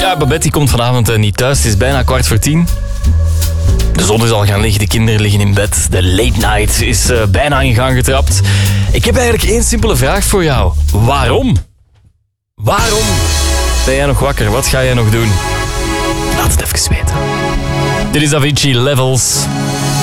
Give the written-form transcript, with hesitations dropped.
Ja, Babette die komt vanavond niet thuis. Het is bijna 9:15. De zon is al gaan liggen, de kinderen liggen in bed. De late night is bijna in gang getrapt. Ik heb eigenlijk één simpele vraag voor jou. Waarom? Waarom ben jij nog wakker? Wat ga jij nog doen? Laat het even weten. Dit is Avicii Levels.